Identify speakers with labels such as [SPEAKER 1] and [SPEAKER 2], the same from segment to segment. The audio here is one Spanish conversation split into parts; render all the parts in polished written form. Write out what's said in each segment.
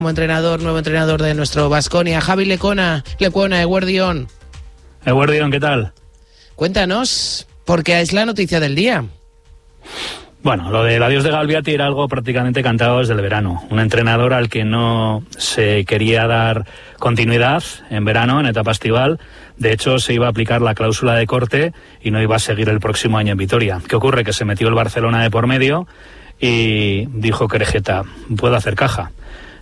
[SPEAKER 1] Como entrenador, nuevo entrenador de nuestro Baskonia, Javi Lecuona, Eguerdión.
[SPEAKER 2] Eguerdión, ¿qué tal?
[SPEAKER 1] Cuéntanos, porque es la noticia del día.
[SPEAKER 2] Bueno, lo del adiós de Galbiati era algo prácticamente cantado desde el verano. Un entrenador al que no se quería dar continuidad en verano, en etapa estival. De hecho, se iba a aplicar la cláusula de corte y no iba a seguir el próximo año en Vitoria. ¿Qué ocurre? Que se metió el Barcelona de por medio y dijo Querejeta, puedo hacer caja.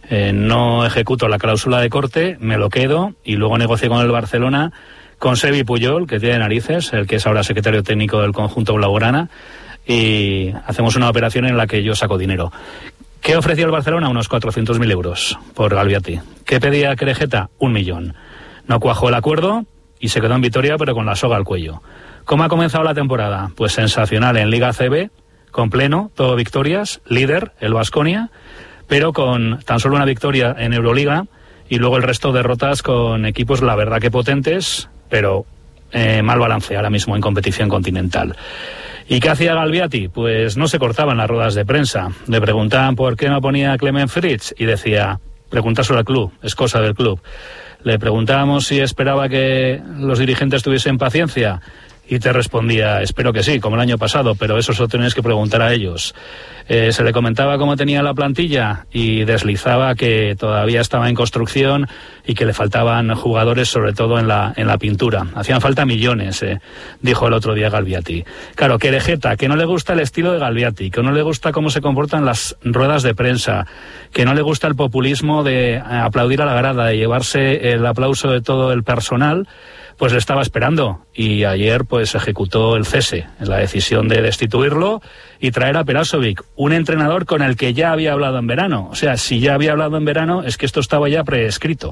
[SPEAKER 2] No ejecuto la cláusula de corte, me lo quedo y luego negocié con el Barcelona, con Sebi Puyol, que tiene narices, el que es ahora secretario técnico del conjunto blaugrana, y hacemos una operación en la que yo saco dinero. ¿Qué ofreció el Barcelona? Unos 400.000 euros por Galbiati. ¿Qué pedía Querejeta? 1 millón. No cuajó el acuerdo y se quedó en Vitoria, pero con la soga al cuello. ¿Cómo ha comenzado la temporada? Pues sensacional en Liga CB, con pleno, todo victorias, líder, el Baskonia, pero con tan solo una victoria en Euroliga y luego el resto derrotas con equipos, la verdad que potentes, pero mal balance ahora mismo en competición continental. ¿Y qué hacía Galbiati? Pues no se cortaban las ruedas de prensa. Le preguntaban por qué no ponía a Clement Fritz y decía, preguntárselo al club, es cosa del club. Le preguntábamos si esperaba que los dirigentes tuviesen paciencia y te respondía, espero que sí, como el año pasado, pero eso se lo tenéis que preguntar a ellos. Se le comentaba cómo tenía la plantilla y deslizaba que todavía estaba en construcción y que le faltaban jugadores, sobre todo en la pintura. Hacían falta millones, dijo el otro día Galbiati. Claro, Querejeta, que no le gusta el estilo de Galbiati, que no le gusta cómo se comportan las ruedas de prensa, que no le gusta el populismo de aplaudir a la grada, de llevarse el aplauso de todo el personal, pues le estaba esperando y ayer pues ejecutó el cese, la decisión de destituirlo y traer a Perasovic, un entrenador con el que ya había hablado en verano. O sea, si ya había hablado en verano es que esto estaba ya prescrito.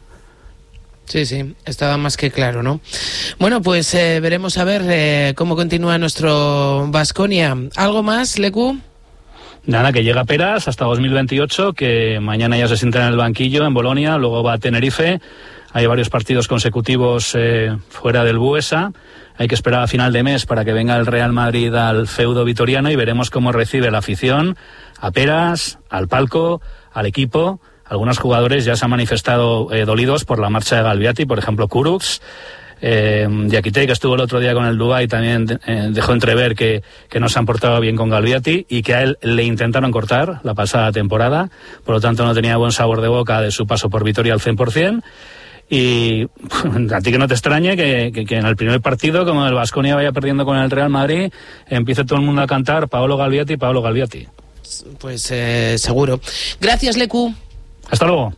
[SPEAKER 1] Sí, estaba más que claro, ¿no? Bueno, pues veremos a ver cómo continúa nuestro Baskonia. ¿Algo más, Lecu?
[SPEAKER 2] Nada, que llega Peras hasta 2028, que mañana ya se sienta en el banquillo en Bolonia, luego va a Tenerife. Hay varios partidos consecutivos fuera del Buesa. Hay que esperar a final de mes para que venga el Real Madrid al feudo vitoriano y veremos cómo recibe la afición a Peras, al palco, al equipo. Algunos jugadores ya se han manifestado dolidos por la marcha de Galbiati, por ejemplo Kurucs. Diakité, que estuvo el otro día con el Dubái, también dejó entrever que no se han portado bien con Galbiati y que a él le intentaron cortar la pasada temporada. Por lo tanto, no tenía buen sabor de boca de su paso por Vitoria al 100%. Y a ti que no te extrañe que en el primer partido, como el Baskonia vaya perdiendo con el Real Madrid, empiece todo el mundo a cantar Paolo Galbiati, Paolo Galbiati.
[SPEAKER 1] Pues seguro. Gracias, Lecu.
[SPEAKER 2] Hasta luego.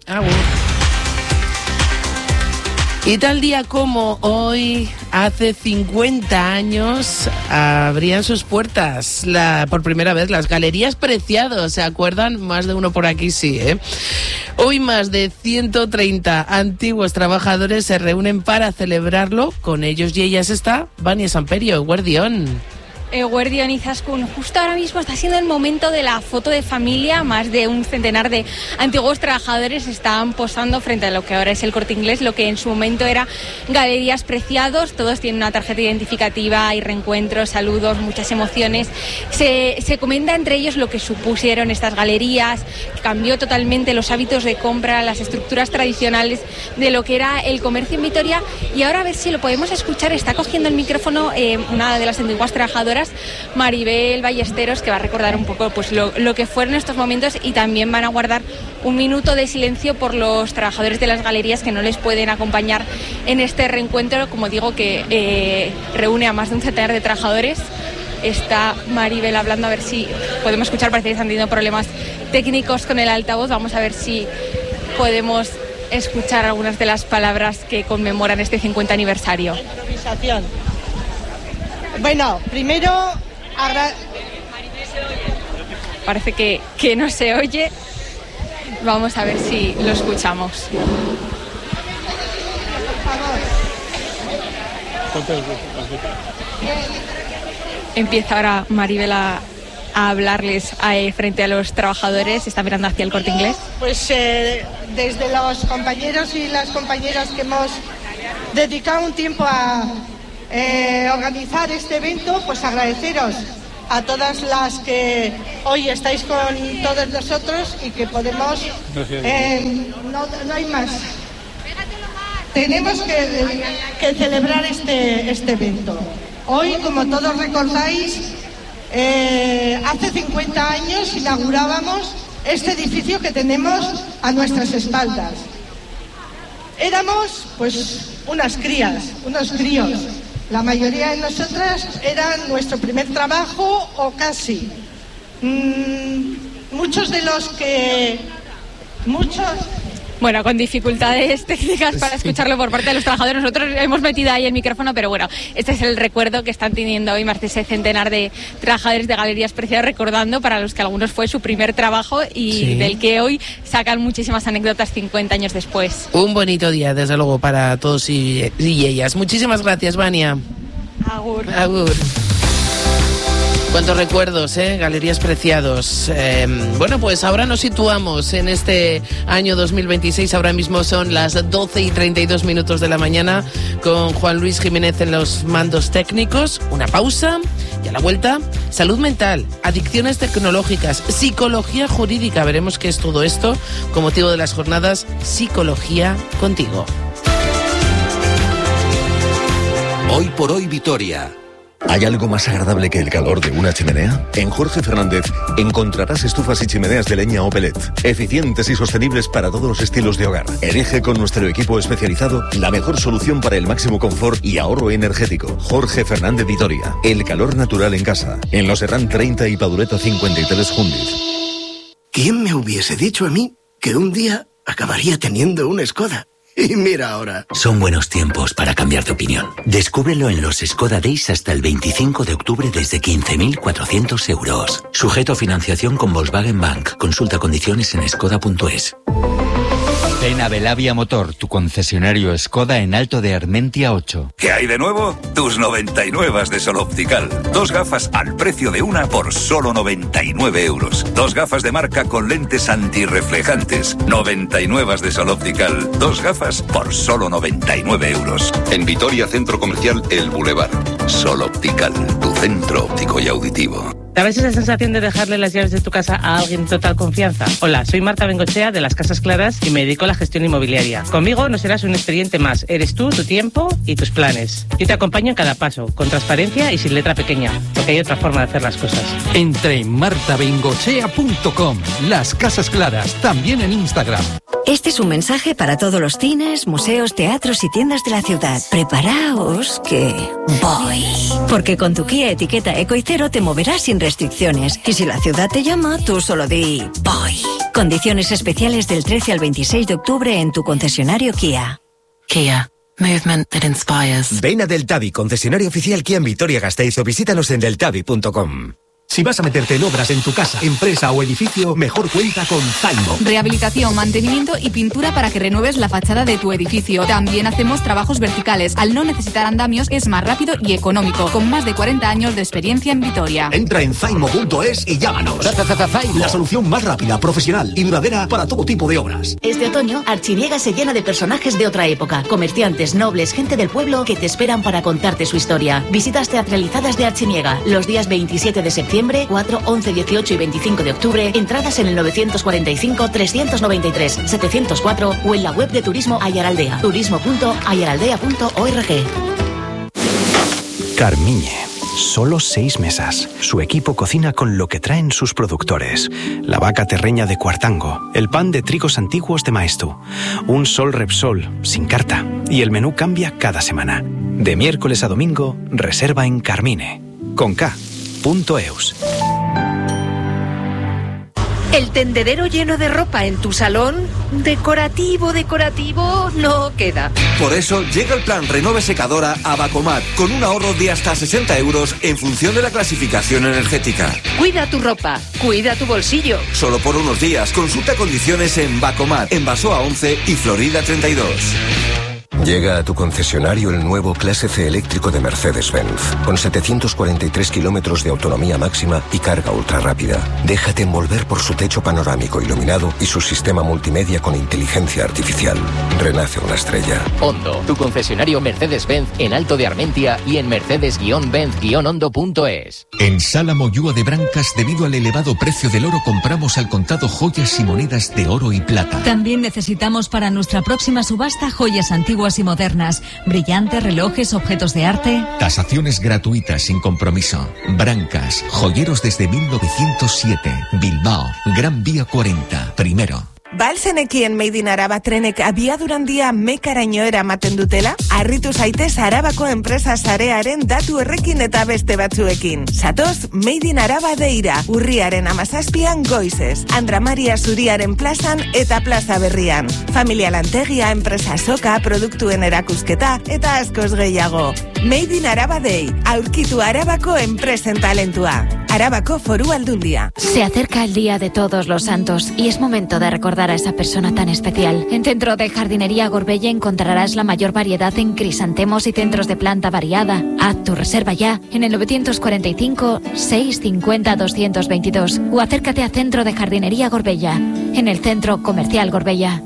[SPEAKER 1] Y tal día como hoy, hace 50 años, abrían sus puertas por primera vez las Galerías Preciados. ¿Se acuerdan? Más de uno por aquí sí, ¿eh? Hoy más de 130 antiguos trabajadores se reúnen para celebrarlo. Con ellos y ellas está Vania Samperio, Eguerdión.
[SPEAKER 3] Eguerdión Izaskun, justo ahora mismo está siendo el momento de la foto de familia. Más de un centenar de antiguos trabajadores están posando frente a lo que ahora es el Corte Inglés, lo que en su momento era Galerías Preciados. Todos tienen una tarjeta identificativa, hay reencuentros, saludos, muchas emociones. Se comenta entre ellos lo que supusieron estas galerías, que cambió totalmente los hábitos de compra, las estructuras tradicionales de lo que era el comercio en Vitoria. Y ahora a ver si lo podemos escuchar, está cogiendo el micrófono una de las antiguas trabajadoras, Maribel Ballesteros, que va a recordar un poco pues lo que fueron estos momentos, y también van a guardar un minuto de silencio por los trabajadores de las galerías que no les pueden acompañar en este reencuentro, como digo, que reúne a más de un centenar de trabajadores. Está Maribel hablando, a ver si podemos escuchar, parece que están teniendo problemas técnicos con el altavoz. Vamos a ver si podemos escuchar algunas de las palabras que conmemoran este 50 aniversario.
[SPEAKER 4] Bueno, primero...
[SPEAKER 3] Parece que no se oye. Vamos a ver si lo escuchamos. Empieza ahora Maribel a hablarles frente a los trabajadores. Está mirando hacia el Corte Inglés.
[SPEAKER 4] Pues desde los compañeros y las compañeras que hemos dedicado un tiempo a organizar este evento, pues agradeceros a todas las que hoy estáis con todos nosotros y que podemos... no hay más. Tenemos que celebrar este evento. Hoy, como todos recordáis, hace 50 años inaugurábamos este edificio que tenemos a nuestras espaldas. Éramos, pues, unas crías, unos críos. La mayoría de nosotras era nuestro primer trabajo o casi. Muchos de los que...
[SPEAKER 3] Bueno, con dificultades técnicas para escucharlo por parte de los trabajadores. Nosotros hemos metido ahí el micrófono, pero bueno, este es el recuerdo que están teniendo hoy más de ese centenar de trabajadores de Galerías Preciados, recordando para los que algunos fue su primer trabajo y del que hoy sacan muchísimas anécdotas 50 años después.
[SPEAKER 1] Un bonito día, desde luego, para todos y ellas. Muchísimas gracias, Vania.
[SPEAKER 3] Agur.
[SPEAKER 1] Agur. Cuántos recuerdos, Galerías Preciados. Bueno, pues ahora nos situamos en este año 2026. Ahora mismo son las 12:32 de la mañana, con Juan Luis Jiménez en los mandos técnicos. Una pausa y a la vuelta, salud mental, adicciones tecnológicas, psicología jurídica. Veremos qué es todo esto con motivo de las jornadas Psicología Contigo.
[SPEAKER 5] Hoy por hoy, Vitoria. ¿Hay algo más agradable que el calor de una chimenea? En Jorge Fernández encontrarás estufas y chimeneas de leña o pellet, eficientes y sostenibles para todos los estilos de hogar. Elige con nuestro equipo especializado la mejor solución para el máximo confort y ahorro energético. Jorge Fernández Vitoria, el calor natural en casa. En Los Herrán 30 y Padureta 53 Jundiz.
[SPEAKER 6] ¿Quién me hubiese dicho a mí que un día acabaría teniendo una Skoda? Y mira ahora.
[SPEAKER 7] Son buenos tiempos para cambiar de opinión. Descúbrelo en los Skoda Days hasta el 25 de octubre desde 15.400 euros. Sujeto a financiación con Volkswagen Bank. Consulta condiciones en skoda.es.
[SPEAKER 8] Ven a Belavia Motor, tu concesionario Skoda en Alto de Armentia 8.
[SPEAKER 9] ¿Qué hay de nuevo? Tus 99 de Sol Optical. 2 gafas al precio de una por solo 99 euros. 2 gafas de marca con lentes antirreflejantes. 99 de Sol Optical. 2 gafas por solo 99 euros.
[SPEAKER 5] En Vitoria, Centro Comercial El Boulevard.
[SPEAKER 9] Sol Optical, tu centro óptico y auditivo.
[SPEAKER 10] ¿Sabes esa sensación de dejarle las llaves de tu casa a alguien de total confianza? Hola, soy Marta Bengochea de Las Casas Claras y me dedico a la gestión inmobiliaria. Conmigo no serás un expediente más, eres tú, tu tiempo y tus planes. Yo te acompaño en cada paso, con transparencia y sin letra pequeña, porque hay otra forma de hacer las cosas.
[SPEAKER 11] Entra en martabengochea.com. Las Casas Claras, también en Instagram.
[SPEAKER 12] Este es un mensaje para todos los cines, museos, teatros y tiendas de la ciudad. Preparaos que voy. Porque con tu Kia etiqueta Eco y Cero te moverás sin restricciones. Y si la ciudad te llama, tú solo di voy. Condiciones especiales del 13 al 26 de octubre en tu concesionario Kia.
[SPEAKER 13] Kia. Movement that inspires.
[SPEAKER 14] Ven a Deltavi, concesionario oficial Kia en Vitoria-Gasteiz, o visítanos en deltavi.com. Si vas a meterte en obras en tu casa, empresa o edificio, mejor cuenta con Zaimo.
[SPEAKER 15] Rehabilitación, mantenimiento y pintura para que renueves la fachada de tu edificio. También hacemos trabajos verticales. Al no necesitar andamios, es más rápido y económico. Con más de 40 años de experiencia en Vitoria.
[SPEAKER 14] Entra en zaimo.es y llámanos. La solución más rápida, profesional y duradera para todo tipo de obras.
[SPEAKER 16] Este otoño, Archiniega se llena de personajes de otra época. Comerciantes, nobles, gente del pueblo que te esperan para contarte su historia. Visitas teatralizadas de Archiniega los días 27 de septiembre, 4, 11, 18 y 25 de octubre. Entradas en el 945-393-704 o en la web de Turismo Ayaraldea, turismo.ayaraldea.org.
[SPEAKER 17] Carmiñe. Solo 6 mesas. Su equipo cocina con lo que traen sus productores. La vaca terreña de Cuartango, el pan de trigos antiguos de Maestu, un Sol Repsol sin carta, y el menú cambia cada semana. De miércoles a domingo, reserva en Carmine. Con K.eus.
[SPEAKER 18] El tendedero lleno de ropa en tu salón, decorativo, no queda.
[SPEAKER 19] Por eso llega el plan Renove Secadora a Vacomat, con un ahorro de hasta 60 euros en función de la clasificación energética.
[SPEAKER 18] Cuida tu ropa, cuida tu bolsillo.
[SPEAKER 19] Solo por unos días, consulta condiciones en Vacomat, en Basoa 11 y Florida 32.
[SPEAKER 14] Llega a tu concesionario el nuevo Clase C eléctrico de Mercedes-Benz, con 743 kilómetros de autonomía máxima y carga ultra rápida. Déjate envolver por su techo panorámico iluminado y su sistema multimedia con inteligencia artificial. Renace una estrella.
[SPEAKER 20] Hondo, tu concesionario Mercedes-Benz en Alto de Armentia y en mercedes-benz-hondo.es.
[SPEAKER 21] En Sala Moyúa de Brancas, debido al elevado precio del oro, compramos al contado joyas y monedas de oro y plata.
[SPEAKER 12] También necesitamos para nuestra próxima subasta joyas antiguas y modernas, brillantes, relojes, objetos de arte.
[SPEAKER 21] Tasaciones gratuitas sin compromiso. Brancas, joyeros desde 1907. Bilbao, Gran Vía 40, primero.
[SPEAKER 22] Balzenekien Made in Araba trenek abiaduraldia mekaraino eramaten dutela? Harritu zaitez Arabako enpresa sarearen datu errekin eta beste batzuekin. Satoz Made in Araba deira, urriaren 17an goizez, Andra Maria Zuriaren plazan eta plaza berrian. Familia lantegia, enpresa soka, produktuen erakusketa eta askoz gehiago. Made in Araba Day, aurkitu Arabako enpresen talentua. Arabako Foru Aldundia.
[SPEAKER 23] Se acerca el Día de Todos los Santos y es momento de recordar a esa persona tan especial. En Centro de Jardinería Gorbella encontrarás la mayor variedad en crisantemos y centros de planta variada. Haz tu reserva ya en el 945 650 222 o acércate a Centro de Jardinería Gorbella, en el Centro Comercial Gorbella.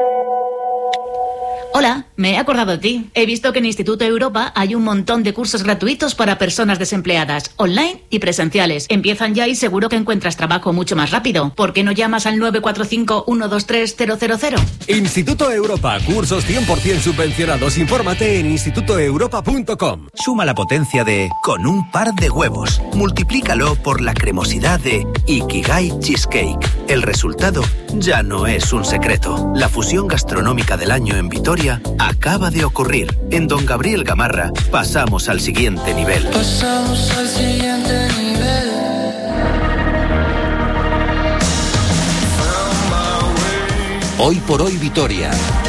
[SPEAKER 16] Hola, me he acordado de ti. He visto que en Instituto Europa hay un montón de cursos gratuitos para personas desempleadas, online y presenciales. Empiezan ya y seguro que encuentras trabajo mucho más rápido. ¿Por qué no llamas al 945 123 000?
[SPEAKER 24] Instituto Europa, cursos 100% subvencionados. Infórmate en institutoeuropa.com.
[SPEAKER 25] Suma la potencia de con un par de huevos. Multiplícalo por la cremosidad de Ikigai Cheesecake. El resultado ya no es un secreto. La fusión gastronómica del año en Vitoria acaba de ocurrir. En Don Gabriel Gamarra pasamos al siguiente nivel.
[SPEAKER 26] Pasamos al siguiente nivel.
[SPEAKER 5] Hoy por hoy Vitoria.